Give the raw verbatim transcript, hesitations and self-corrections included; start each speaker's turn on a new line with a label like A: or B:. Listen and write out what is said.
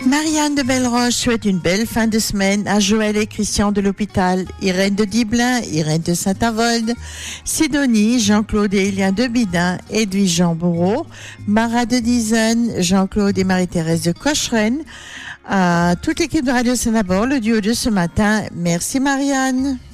A: Marianne de Belleroche souhaite une belle fin de semaine à Joël et Christian de l'hôpital, Irène de Diblin, Irène de Saint-Avold, Sidonie, Jean-Claude et Élien de Bidin, Edwige Jean Bourreau, Mara de Dizaine, Jean-Claude et Marie-Thérèse de Cocheren, à toute l'équipe de Radio Saint-Abord, le duo de ce matin. Merci Marianne.